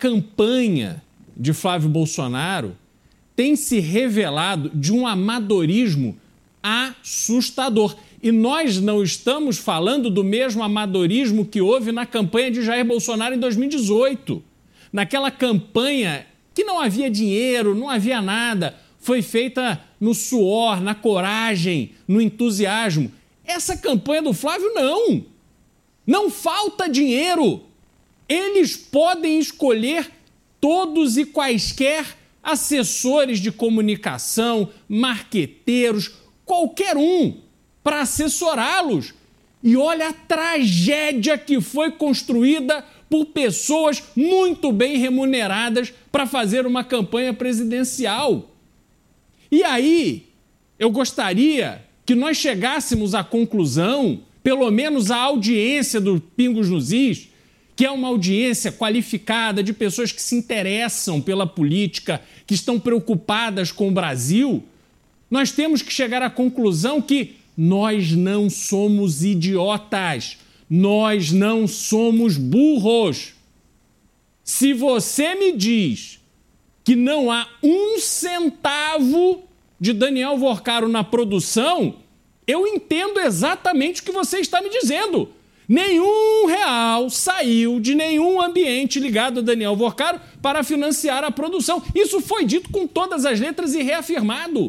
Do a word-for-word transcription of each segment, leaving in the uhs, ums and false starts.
campanha de Flávio Bolsonaro tem se revelado de um amadorismo assustador. E nós não estamos falando do mesmo amadorismo que houve na campanha de Jair Bolsonaro em dois mil e dezoito. Naquela campanha que não havia dinheiro, não havia nada, foi feita no suor, na coragem, no entusiasmo. Essa campanha do Flávio, não. Não falta dinheiro. Eles podem escolher todos e quaisquer assessores de comunicação, marqueteiros, qualquer um, para assessorá-los. E olha a tragédia que foi construída por pessoas muito bem remuneradas para fazer uma campanha presidencial. E aí, eu gostaria que nós chegássemos à conclusão, pelo menos a audiência do Pingos nos Is, que é uma audiência qualificada de pessoas que se interessam pela política, que estão preocupadas com o Brasil, nós temos que chegar à conclusão que nós não somos idiotas, nós não somos burros. Se você me diz que não há um centavo de Daniel Vorcaro na produção, eu entendo exatamente o que você está me dizendo. Nenhum real saiu de nenhum ambiente ligado a Daniel Vorcaro para financiar a produção. Isso foi dito com todas as letras e reafirmado.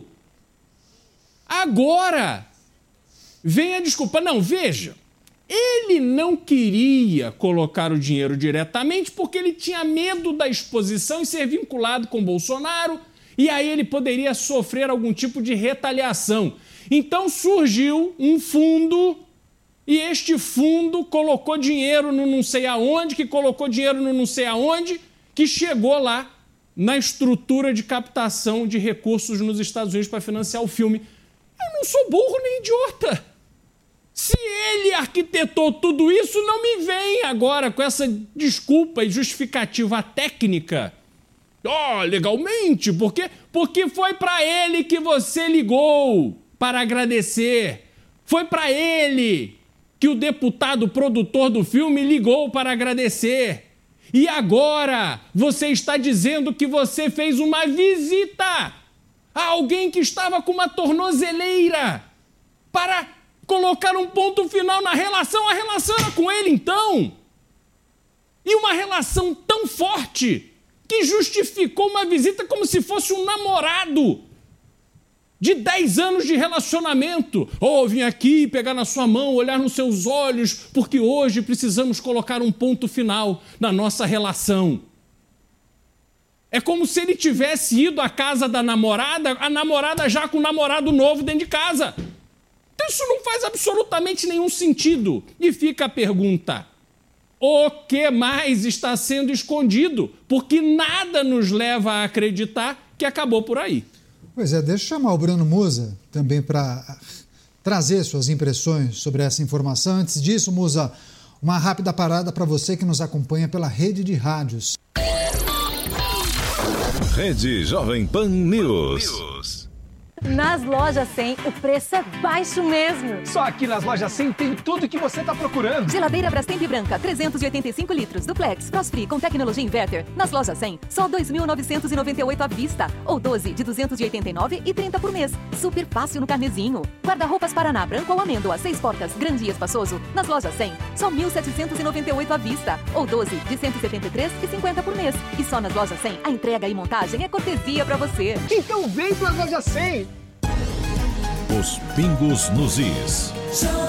Agora, vem a desculpa. Não, veja, ele não queria colocar o dinheiro diretamente porque ele tinha medo da exposição e ser vinculado com Bolsonaro, e aí ele poderia sofrer algum tipo de retaliação. Então surgiu um fundo, e este fundo colocou dinheiro no não sei aonde, que colocou dinheiro no não sei aonde, que chegou lá na estrutura de captação de recursos nos Estados Unidos para financiar o filme. Eu não sou burro nem idiota. Se ele arquitetou tudo isso, não me vem agora com essa desculpa e justificativa técnica. Ó, oh, legalmente, porque, porque foi para ele que você ligou para agradecer. Foi para ele que o deputado produtor do filme ligou para agradecer. E agora você está dizendo que você fez uma visita a alguém que estava com uma tornozeleira para colocar um ponto final na relação. A relação era com ele, então. E uma relação tão forte que justificou uma visita como se fosse um namorado de dez anos de relacionamento. Oh, vim aqui pegar na sua mão, olhar nos seus olhos, porque hoje precisamos colocar um ponto final na nossa relação. É como se ele tivesse ido à casa da namorada, a namorada já com um namorado novo dentro de casa. Então isso não faz absolutamente nenhum sentido. E fica a pergunta: o que mais está sendo escondido? Porque nada nos leva a acreditar que acabou por aí. Pois é, deixa eu chamar o Bruno Musa também para trazer suas impressões sobre essa informação. Antes disso, Musa, uma rápida parada para você que nos acompanha pela rede de rádios. Rede Jovem Pan News. Nas lojas cem, o preço é baixo mesmo. Só aqui nas lojas cem tem tudo o que você está procurando. Geladeira Brastemp branca, trezentos e oitenta e cinco litros, duplex, Frost-Free com tecnologia inverter. Nas lojas cem, só dois mil novecentos e noventa e oito à vista. Ou doze de duzentos e oitenta e nove e trinta por mês. Super fácil no carnezinho. Guarda-roupas Paraná branco ou amêndoa, seis portas, grande e espaçoso. Nas lojas cem, só mil setecentos e noventa e oito à vista. Ou doze de cento e setenta e três e cinquenta por mês. E só nas lojas cem, a entrega e montagem é cortesia pra você. Então vem para as lojas cem. Os Pingos nos Is.